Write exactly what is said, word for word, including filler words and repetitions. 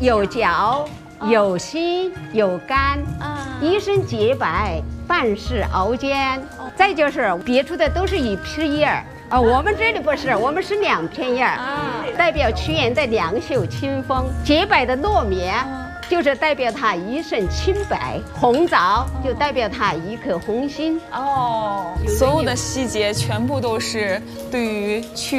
有嚼，有辛，有甘，一身洁白，办事熬煎。再就是别处的都是一片叶儿。 啊，我们这里不是，我们是两片叶儿，代表屈原的两袖清风；洁白的糯米，就是代表他一身清白；红枣就代表他一颗红心。 哦，所有的细节全部都是对于屈